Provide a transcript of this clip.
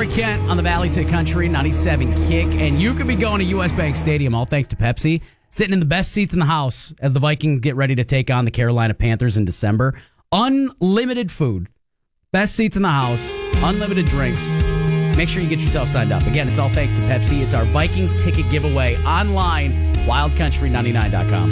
Corey Kent on the Valley's Hit Country 97 Kick, and you could be going to U.S. Bank Stadium, all thanks to Pepsi, sitting in the best seats in the house as the Vikings get ready to take on the Carolina Panthers in December. Unlimited food, best seats in the house, unlimited drinks. Make sure you get yourself signed up. Again, it's all thanks to Pepsi. It's our Vikings ticket giveaway online, wildcountry99.com.